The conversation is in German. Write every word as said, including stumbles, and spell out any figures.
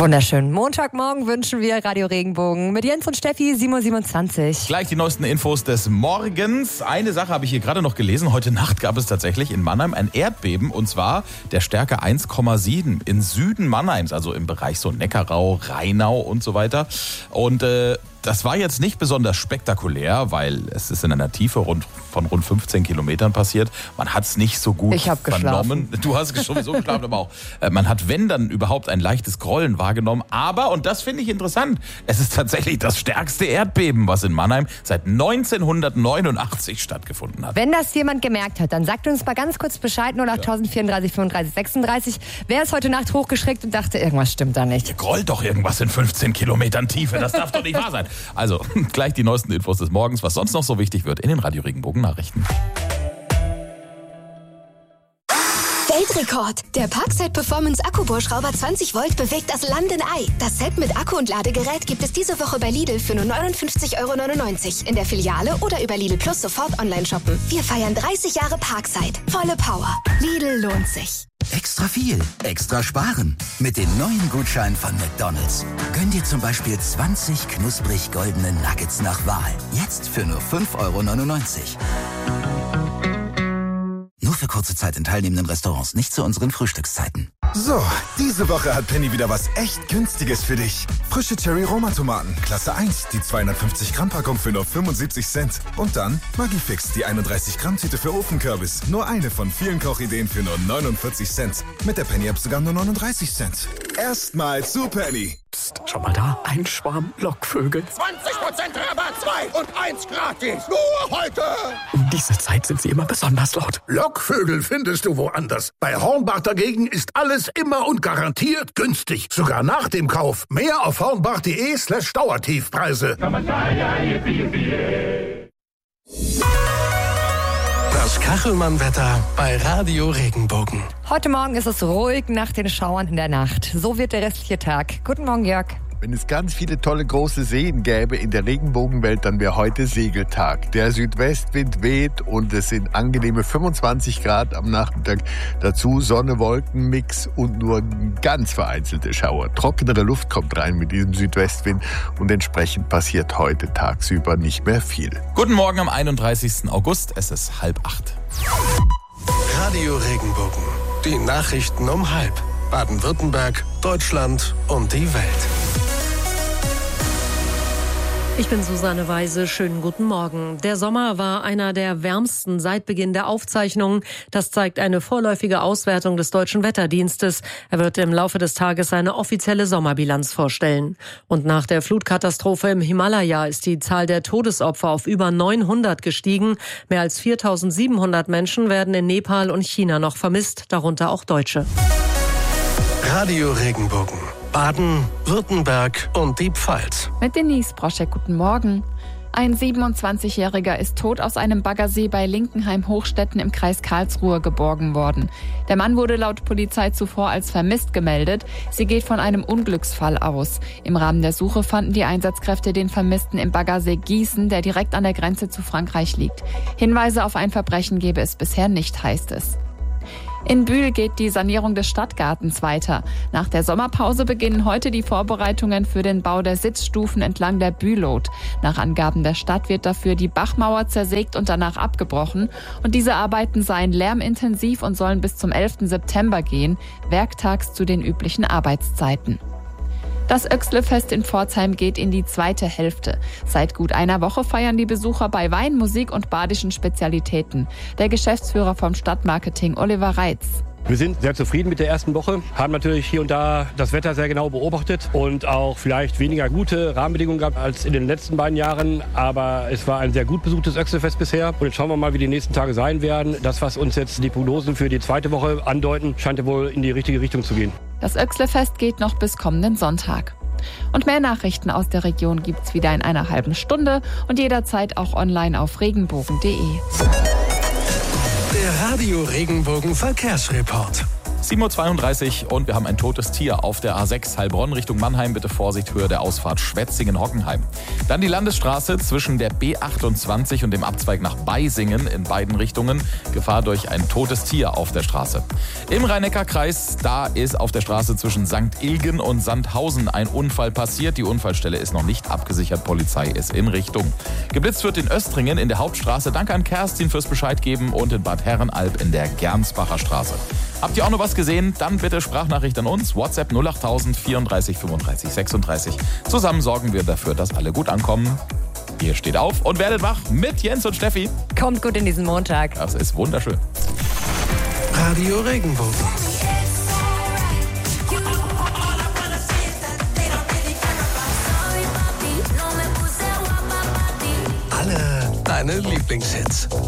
Wunderschönen Montagmorgen wünschen wir Radio Regenbogen mit Jens und Steffi, sieben Uhr siebenundzwanzig. Gleich die neuesten Infos des Morgens. Eine Sache habe ich hier gerade noch gelesen. Heute Nacht gab es tatsächlich in Mannheim ein Erdbeben und zwar der Stärke eins Komma sieben im Süden Mannheims, also im Bereich so Neckarau, Rheinau und so weiter. Und äh, das war jetzt nicht besonders spektakulär, weil es ist in einer Tiefe rund, von rund fünfzehn Kilometern passiert. Man hat es nicht so gut ich hab vernommen. Geschlafen. Du hast sowieso geschlafen, aber auch. Äh, man hat, wenn dann überhaupt, ein leichtes Grollen wahrgenommen. Aber, und das finde ich interessant, es ist tatsächlich das stärkste Erdbeben, was in Mannheim seit neunzehnhundertneunundachtzig stattgefunden hat. Wenn das jemand gemerkt hat, dann sagt uns mal ganz kurz Bescheid, null acht vierunddreißig fünfunddreißig sechsunddreißig. Wer ist heute Nacht hochgeschreckt und dachte, irgendwas stimmt da nicht? Hier grollt doch irgendwas in fünfzehn Kilometern Tiefe, das darf doch nicht wahr sein. Also, gleich die neuesten Infos des Morgens, was sonst noch so wichtig wird in den Radio Regenbogen Nachrichten. Weltrekord! Der Parkside Performance Akkubohrschrauber zwanzig Volt bewegt das Land in Ei. Das Set mit Akku und Ladegerät gibt es diese Woche bei Lidl für nur neunundfünfzig Euro neunundneunzig. In der Filiale oder über Lidl Plus sofort online shoppen. Wir feiern dreißig Jahre Parkside. Volle Power. Lidl lohnt sich. Extra viel, extra sparen. Mit den neuen Gutscheinen von McDonald's. Gönn dir zum Beispiel zwanzig knusprig goldene Nuggets nach Wahl. Jetzt für nur fünf Euro neunundneunzig. Nur für kurze Zeit in teilnehmenden Restaurants, nicht zu unseren Frühstückszeiten. So, diese Woche hat Penny wieder was echt Günstiges für dich. Frische Cherry-Roma-Tomaten, Klasse eins, die zweihundertfünfzig Gramm Packung für nur fünfundsiebzig Cent. Und dann Maggi-Fix, die einunddreißig Gramm Tüte für Ofenkürbis. Nur eine von vielen Kochideen für nur neunundvierzig Cent. Mit der Penny-App sogar nur neununddreißig Cent. Erstmal zu Penny. Psst, schau mal da, ein Schwarm Lockvögel. zwanzig Prozent Rabatt, zwei und eins gratis. Nur heute. Um diese Zeit sind sie immer besonders laut. Lockvögel findest du woanders. Bei Hornbach dagegen ist alles immer und garantiert günstig. Sogar nach dem Kauf. Mehr auf hornbach.de slash Dauertiefpreise. Das Kachelmann-Wetter bei Radio Regenbogen. Heute Morgen ist es ruhig nach den Schauern in der Nacht. So wird der restliche Tag. Guten Morgen, Jörg. Wenn es ganz viele tolle große Seen gäbe in der Regenbogenwelt, dann wäre heute Segeltag. Der Südwestwind weht und es sind angenehme fünfundzwanzig Grad am Nachmittag. Dazu Sonne, Wolkenmix und nur ganz vereinzelte Schauer. Trockenere Luft kommt rein mit diesem Südwestwind und entsprechend passiert heute tagsüber nicht mehr viel. Guten Morgen am einunddreißigsten August, es ist halb acht. Radio Regenbogen. Die Nachrichten um halb. Baden-Württemberg, Deutschland und die Welt. Ich bin Susanne Weise. Schönen guten Morgen. Der Sommer war einer der wärmsten seit Beginn der Aufzeichnungen. Das zeigt eine vorläufige Auswertung des Deutschen Wetterdienstes. Er wird im Laufe des Tages seine offizielle Sommerbilanz vorstellen. Und nach der Flutkatastrophe im Himalaya ist die Zahl der Todesopfer auf über neunhundert gestiegen. Mehr als viertausendsiebenhundert Menschen werden in Nepal und China noch vermisst, darunter auch Deutsche. Radio Regenbogen. Baden, Württemberg und die Pfalz. Mit Denise Broschek, guten Morgen. Ein siebenundzwanzigjähriger ist tot aus einem Baggersee bei Linkenheim-Hochstetten im Kreis Karlsruhe geborgen worden. Der Mann wurde laut Polizei zuvor als vermisst gemeldet. Sie geht von einem Unglücksfall aus. Im Rahmen der Suche fanden die Einsatzkräfte den Vermissten im Baggersee Gießen, der direkt an der Grenze zu Frankreich liegt. Hinweise auf ein Verbrechen gebe es bisher nicht, heißt es. In Bühl geht die Sanierung des Stadtgartens weiter. Nach der Sommerpause beginnen heute die Vorbereitungen für den Bau der Sitzstufen entlang der Bühlot. Nach Angaben der Stadt wird dafür die Bachmauer zersägt und danach abgebrochen. Und diese Arbeiten seien lärmintensiv und sollen bis zum elften September gehen, werktags zu den üblichen Arbeitszeiten. Das Oechsle-Fest in Pforzheim geht in die zweite Hälfte. Seit gut einer Woche feiern die Besucher bei Wein, Musik und badischen Spezialitäten. Der Geschäftsführer vom Stadtmarketing, Oliver Reitz. Wir sind sehr zufrieden mit der ersten Woche, haben natürlich hier und da das Wetter sehr genau beobachtet und auch vielleicht weniger gute Rahmenbedingungen gehabt als in den letzten beiden Jahren. Aber es war ein sehr gut besuchtes Oechsle-Fest bisher. Und jetzt schauen wir mal, wie die nächsten Tage sein werden. Das, was uns jetzt die Prognosen für die zweite Woche andeuten, scheint ja wohl in die richtige Richtung zu gehen. Das Oechsle-Fest geht noch bis kommenden Sonntag. Und mehr Nachrichten aus der Region gibt's wieder in einer halben Stunde und jederzeit auch online auf regenbogen punkt de. Der Radio Regenbogen Verkehrsreport. sieben Uhr zweiunddreißig und wir haben ein totes Tier auf der A sechs Heilbronn Richtung Mannheim. Bitte Vorsicht, Höhe der Ausfahrt Schwetzingen-Hockenheim. Dann die Landesstraße zwischen der B achtundzwanzig und dem Abzweig nach Beisingen in beiden Richtungen. Gefahr durch ein totes Tier auf der Straße. Im Rhein-Neckar-Kreis, da ist auf der Straße zwischen Sankt Ilgen und Sandhausen ein Unfall passiert. Die Unfallstelle ist noch nicht abgesichert. Polizei ist in Richtung. Geblitzt wird in Östringen in der Hauptstraße. Danke an Kerstin fürs Bescheid geben und in Bad Herrenalb in der Gernsbacher Straße. Habt ihr auch noch was gesehen? Dann bitte Sprachnachricht an uns. WhatsApp null acht tausend vierunddreißig fünfunddreißig sechsunddreißig. Zusammen sorgen wir dafür, dass alle gut ankommen. Ihr steht auf und werdet wach mit Jens und Steffi. Kommt gut in diesen Montag. Das ist wunderschön. Radio Regenbogen. Alle deine Lieblingshits.